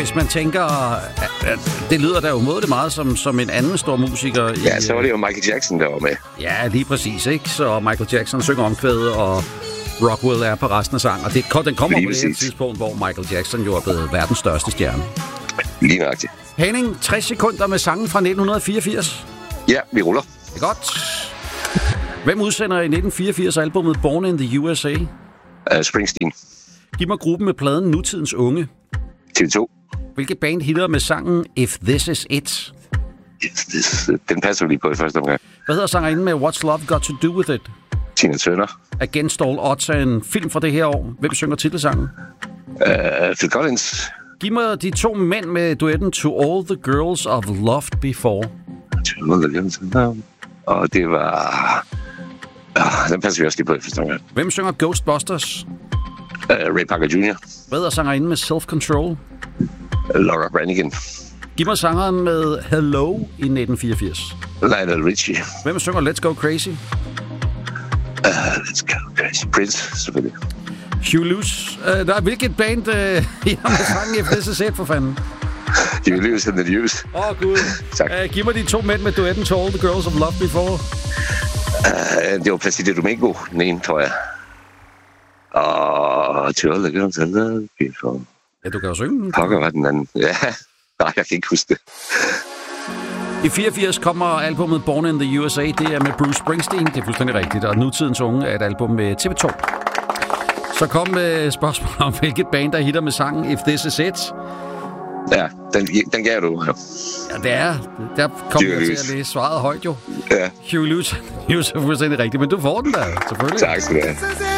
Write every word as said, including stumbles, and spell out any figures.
hvis man tænker, at, at det lyder da umådeligt meget som, som en anden stor musiker. Ja, i, så var det jo Michael Jackson, der var med. Ja, lige præcis, ikke? Så Michael Jackson synger omkvædet, og Rockwell er på resten af sang. Og det, den kommer lige på det her tidspunkt, hvor Michael Jackson jo er blevet verdens største stjerne. Lige nøjagtigt. Henning, tres sekunder med sangen fra nitten fireogfirs. Ja, vi ruller. Det er godt. Hvem udsender i nitten fireogfirs albumet Born in the U S A? Uh, Springsteen. Giv mig gruppen med pladen Nutidens Unge. T V to. Hvilket band hitter med sangen If This Is It? Yes, this, den passer lige på i første omgang. Hvad hedder sangerinden med What's Love Got To Do With It? Tina Turner. Against All Odds er en film fra det her år. Hvem synger titelsangen? Uh, Phil Collins. Giv mig de to mænd med duetten To All The Girls I've Loved Before. Og det var... Uh, den passer vi også lige på i første omgang. Hvem synger Ghostbusters? Uh, Ray Parker junior Hvad hedder sangerinden med Self Control? Uh, Laura Branigan. Giv mig sangeren med Hello i nitten fireogfirs. Lionel Richie. Hvem synger Let's Go Crazy? Uh, let's go crazy. Prince, selvfølgelig. Hugh Lewis. Uh, der er hvilket band uh, I har med sangen If This Is It, for fanden? Hugh Lewis and the News. Åh, oh, gud. Tak. Uh, giv mig de to mænd med duetten To All The Girls I've Loved Before. Uh, det var Placido Domingo, den ene, tror jeg. Og To All The Girls I've Loved Before. Ja, du kan jo synge den. Pokker var den anden. Ja, nej, jeg kan ikke huske det. I fireogfirs kommer albumet Born in the U S A. Det er med Bruce Springsteen. Det er fuldstændig rigtigt. Og Nutidens Unge er et album med T V to. Så kom med spørgsmål om, hvilket band, der hitter med sangen If This Is It. Ja, den, den gav du. Ja, det er. Der kommer jeg til at læse svaret højt, jo. Ja. Hugh Lewis er fuldstændig rigtigt, men du får den da, selvfølgelig. Tak skal du have.